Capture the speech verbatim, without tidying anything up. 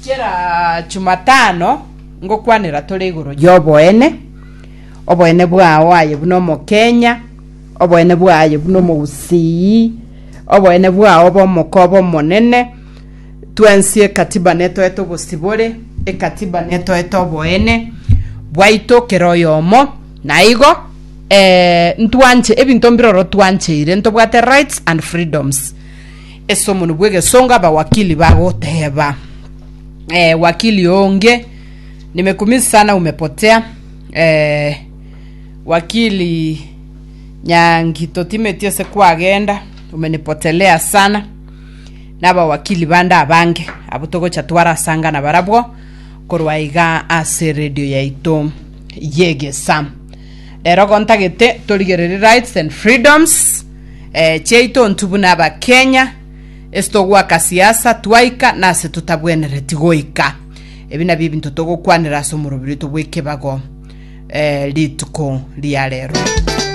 Chera Jumatano ngokwanira tuli iguru yoboene oboene bwao aye buno mo Kenya oboene bwaye buno mu Usii oboene bwao bo mokobo monene twensie katiba neto eto bosibore e katiba neto eto boene bwaito keroyomo naigo eh ntwanche ebinto mbiroro twancheire ntobwate rights and freedoms eso munu bwege songa ba wakili bagoteba eh wakili onge nimekumisi sana umepotea eh wakili Nyangito Timothy se kwa agenda umenipotelea sana naba wakili banda abange abutogo chatwara sanga na barabwo korwaiga ase radio yaito yege sam ero kontagete toligerere rights and freedoms eh cheito ntubuna ba Kenya esto gwa kasiasa twaika nase tutabwenere tigoika ebina bibintu togo kwanira so murubiri tubweke bago eh lituko lialero